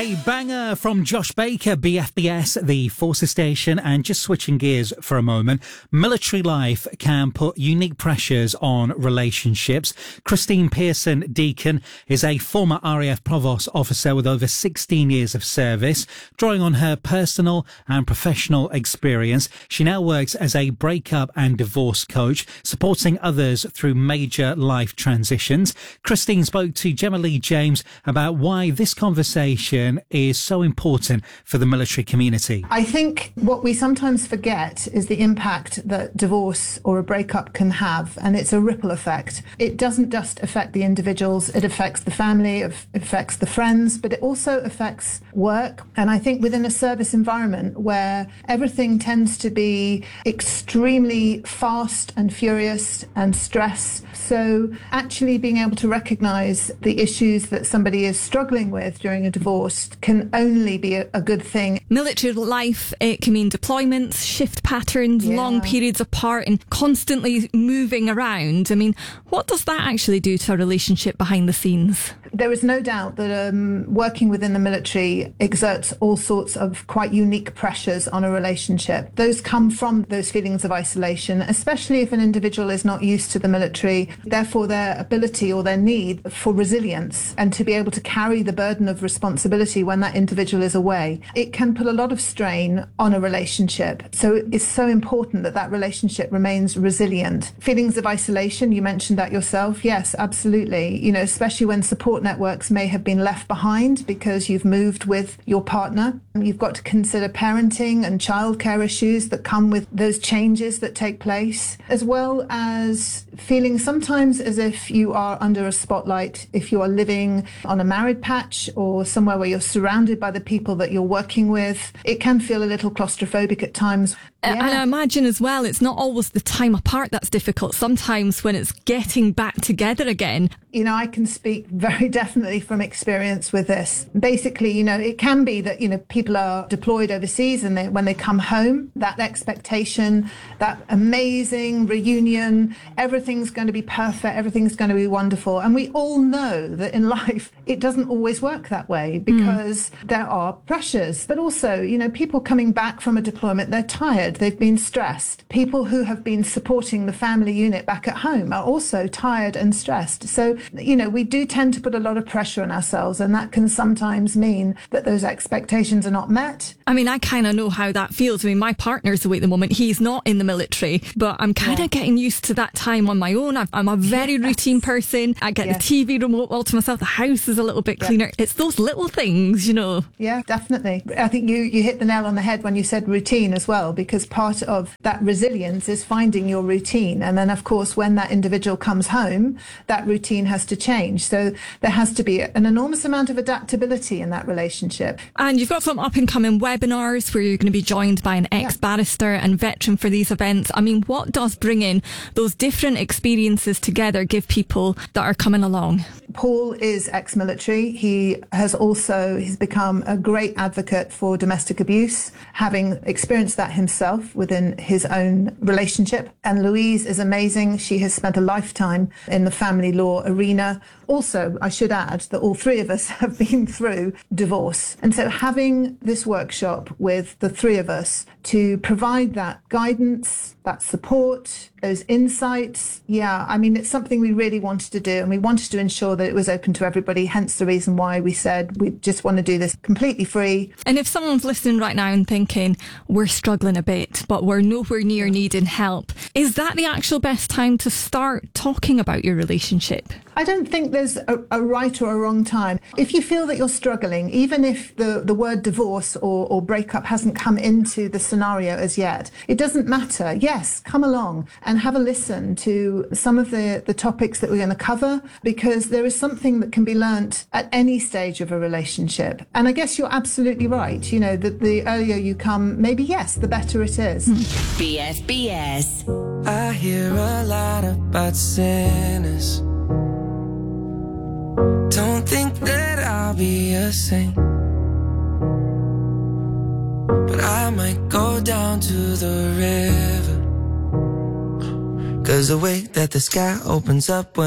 A banger from Josh Baker, BFBS, the Forces Station. And just switching gears for a moment, military life can put unique pressures on relationships. Christine Pearson Deacon is a former RAF Provost officer with over 16 years of service. Drawing on her personal and professional experience, she now works as a breakup and divorce coach, supporting others through major life transitions. Christine spoke to Gemma Lee James about why this conversation is so important for the military community. I think what we sometimes forget is the impact that divorce or a breakup can have, and it's a ripple effect. It doesn't just affect the individuals, it affects the family, it affects the friends, but it also affects work. And I think within a service environment where everything tends to be extremely fast and furious and stress, so actually being able to recognise the issues that somebody is struggling with during a divorce can only be a good thing. Military life, it can mean deployments, shift patterns, long periods apart and constantly moving around. I mean, what does that actually do to a relationship behind the scenes? There is no doubt that working within the military exerts all sorts of quite unique pressures on a relationship. Those come from those feelings of isolation, especially if an individual is not used to the military, therefore their ability or their need for resilience and to be able to carry the burden of responsibility when that individual is away. It can put a lot of strain on a relationship. So it's so important that that relationship remains resilient. Feelings of isolation, you mentioned that yourself. Yes, absolutely. You know, especially when support networks may have been left behind because you've moved with your partner. You've got to consider parenting and childcare issues that come with those changes that take place, as well as feeling sometimes as if you are under a spotlight if you are living on a married patch or somewhere where you're surrounded by the people that you're working with. It can feel a little claustrophobic at times. And I imagine as well, it's not always the time apart that's difficult. Sometimes when it's getting back together again. You know, I can speak very definitely from experience with this. Basically, you know, it can be that, you know, people are deployed overseas and when they come home, that expectation, that amazing reunion, everything's going to be perfect, everything's going to be wonderful. And we all know that in life, it doesn't always work that way because there are pressures. But also, you know, people coming back from a deployment, they're tired. They've been stressed. People who have been supporting the family unit back at home are also tired and stressed. So, you know, we do tend to put a lot of pressure on ourselves, and that can sometimes mean that those expectations are not met. I mean, I kind of know how that feels. I mean, my partner's away at the moment. He's not in the military, but I'm kind of getting used to that time on my own. I'm a very routine person. I get the TV remote all to myself. The house is a little bit cleaner. It's those little things, you know. Yeah, definitely. I think you hit the nail on the head when you said routine as well, because part of that resilience is finding your routine. And then, of course, when that individual comes home, that routine has to change. So there has to be an enormous amount of adaptability in that relationship. And you've got some up-and-coming webinars where you're going to be joined by an ex-barrister and veteran for these events. I mean, what does bringing those different experiences together give people that are coming along? Paul is ex-military. He's become a great advocate for domestic abuse, having experienced that himself within his own relationship. And Louise is amazing. She has spent a lifetime in the family law arena. Also, I should add that all three of us have been through divorce. And so having this workshop with the three of us to provide that guidance, that support, those insights, I mean, it's something we really wanted to do, and we wanted to ensure that it was open to everybody, hence the reason why we said we just want to do this completely free. And if someone's listening right now and thinking, we're struggling a bit, but we're nowhere near needing help, is that the actual best time to start talking about your relationship? I don't think there's a right or a wrong time. If you feel that you're struggling, even if the word divorce or breakup hasn't come into the scenario as yet, it doesn't matter. Yes, come along and have a listen to some of the topics that we're going to cover, because there is something that can be learnt at any stage of a relationship. And I guess you're absolutely right. You know, that the earlier you come, maybe, yes, the better it is. BFBS. I hear a lot about sinners. Don't think that I'll be a saint, but I might go down to the river, 'cause the way that the sky opens up when